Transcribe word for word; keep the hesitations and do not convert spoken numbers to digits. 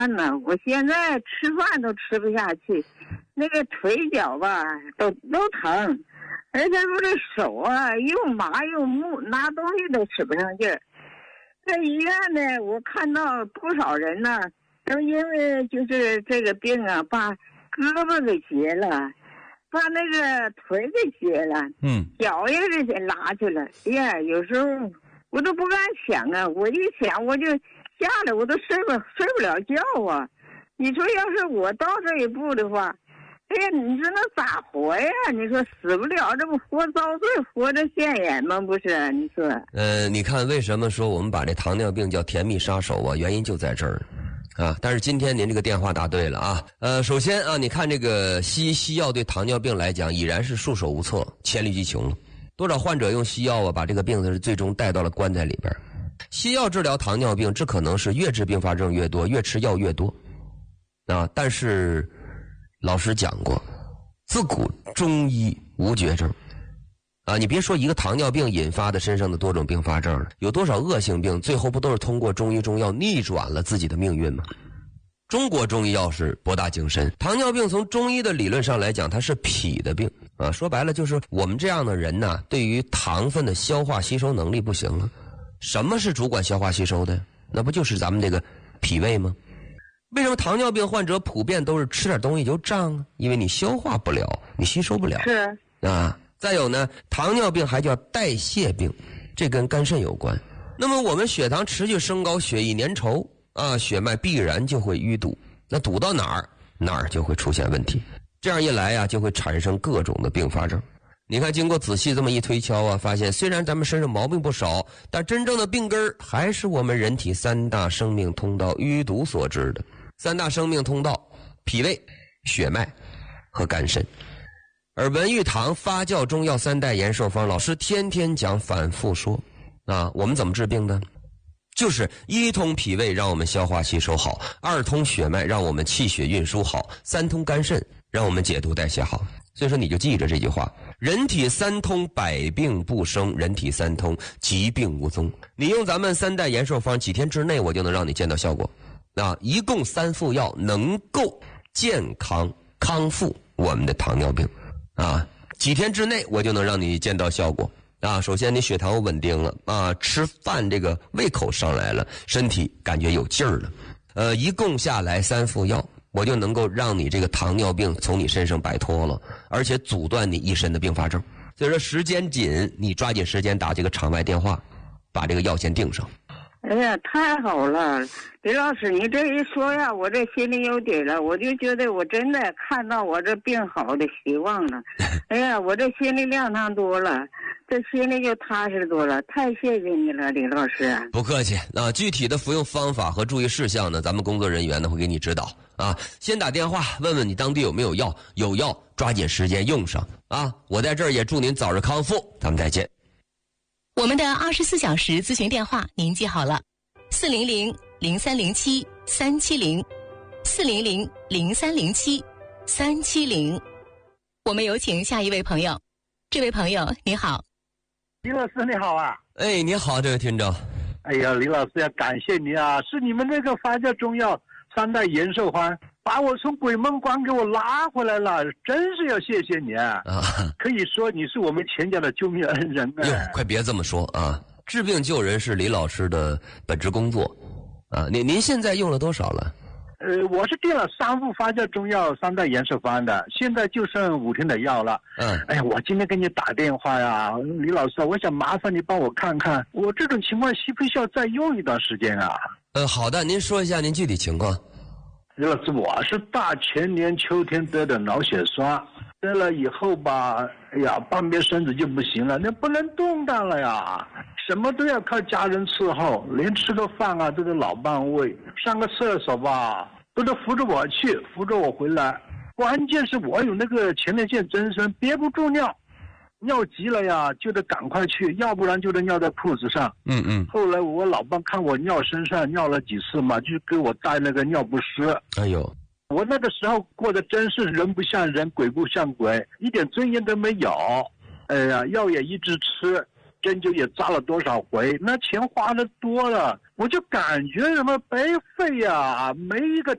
呢，我现在吃饭都吃不下去，那个腿脚吧都都疼，而且我这手啊又麻又木，拿东西都使不上劲儿。在医院呢，我看到不少人呢，都因为就是这个病啊，把胳膊给截了，把那个腿给截了， 嗯， 脚也是给拉去了。哎呀，有时候我都不敢想啊，我一想我就吓得我都睡不睡不了觉啊。你说要是我到这一步的话，哎呀，你说那咋活呀？你说死不了，这不活遭罪，活着现眼吗？不是？你说？ 呃，你看为什么说我们把这糖尿病叫甜蜜杀手啊？原因就在这儿。啊，但是今天您这个电话答对了啊。呃，首先啊，你看这个西医西药对糖尿病来讲已然是束手无策，黔驴技穷了。多少患者用西药啊，把这个病是最终带到了棺材里边。西药治疗糖尿病，这可能是越治并发症越多，越吃药越多。啊，但是老师讲过，自古中医无绝症。啊，你别说一个糖尿病引发的身上的多种并发症了，有多少恶性病最后不都是通过中医中药逆转了自己的命运吗？中国中医药是博大精深，糖尿病从中医的理论上来讲，它是脾的病啊，说白了就是我们这样的人呢，对于糖分的消化吸收能力不行了。什么是主管消化吸收的？那不就是咱们这个脾胃吗？为什么糖尿病患者普遍都是吃点东西就胀啊？因为你消化不了，你吸收不了。 是啊。再有呢，糖尿病还叫代谢病，这跟肝肾有关。那么我们血糖持续升高，血液粘稠啊，血脉必然就会淤堵。那堵到哪儿，哪儿就会出现问题。这样一来啊，就会产生各种的并发症。你看，经过仔细这么一推敲啊，发现虽然咱们身上毛病不少，但真正的病根儿还是我们人体三大生命通道淤堵所致的。三大生命通道：脾胃、血脉和肝肾。而文玉堂发酵中药三代延寿方，老师天天讲，反复说啊，我们怎么治病呢？就是一通脾胃让我们消化吸收好，二通血脉让我们气血运输好，三通肝肾让我们解毒代谢好。所以说你就记着这句话，人体三通百病不生，人体三通疾病无踪。你用咱们三代延寿方，几天之内我就能让你见到效果啊！一共三副药能够健康康复我们的糖尿病啊，几天之内我就能让你见到效果啊！首先你血糖稳定了啊，吃饭这个胃口上来了，身体感觉有劲儿了。呃，一共下来三副药，我就能够让你这个糖尿病从你身上摆脱了，而且阻断你一身的并发症。所以说时间紧，你抓紧时间打这个场外电话，把这个药先订上。 哎呀，太好了，李老师，你这一说呀，我这心里有底了，我就觉得我真的看到我这病好的希望了。哎呀，我这心里亮堂多了，这心里就踏实多了，太谢谢你了，李老师。 不客气。那具体的服用方法和注意事项呢，咱们工作人员呢会给你指导啊。先打电话问问你当地有没有药，有药抓紧时间用上啊。我在这儿也祝您早日康复，咱们再见。 我们的二十四小时咨询电话您记好了，四零零零三零七三七零，四零零零三零七三七零。我们有请下一位朋友。这位朋友你好。 李老师你好啊。 哎，你好，这位听众。 哎呀，李老师要感谢你啊，是你们那个发酵中药三代延寿方把我从鬼门关给我拉回来了，真是要谢谢你啊！啊，可以说你是我们全家的救命恩人啊！ 哟，快别这么说啊！治病救人是李老师的本职工作啊。您您现在用了多少了？ 呃，我是订了三副发酵中药三代延寿方的，现在就剩五天的药了。嗯，哎呀，我今天给你打电话呀，李老师，我想麻烦你帮我看看，我这种情况需不需要再用一段时间啊？ 呃，好的，您说一下您具体情况。 李老师，我是大前年秋天得的脑血栓，得了以后吧，哎呀，半边身子就不行了，那不能动弹了呀，什么都要靠家人伺候，连吃个饭啊都得老伴喂，上个厕所吧都得扶着我去，扶着我回来。关键是我有那个前列腺增生，憋不住尿，尿急了呀就得赶快去，要不然就得尿在裤子上。嗯嗯。后来我老伴看我尿身上尿了几次嘛，就给我带那个尿不湿。 哎呦， 我那个时候过得真是人不像人，鬼不像鬼，一点尊严都没有。哎呀，药也一直吃，针灸也扎了多少回，那钱花的多了， 我就感觉什么白费呀，没一个